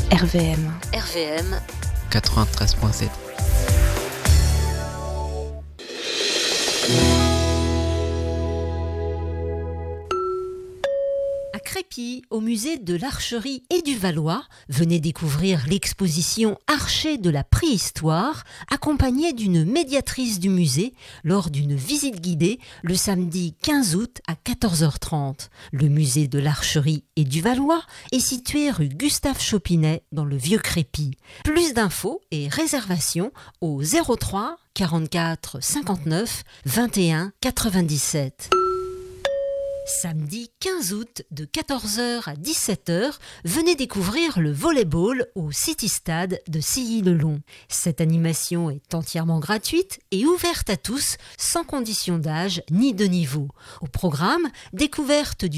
RVM. RVM 93.7. À Crépy, au musée de l'Archerie et du Valois, venez découvrir l'exposition Archers de la préhistoire, accompagnée d'une médiatrice du musée lors d'une visite guidée le samedi 15 août à 14h30. Le musée de l'Archerie et du Valois est situé rue Gustave Chopinet dans le Vieux Crépy. Plus d'infos et réservations au 03 44 59 21 97. Samedi 15 août de 14h à 17h, venez découvrir le volleyball au City Stade de Silly-le-Long. Cette animation est entièrement gratuite et ouverte à tous, sans condition d'âge ni de niveau. Au programme, découverte du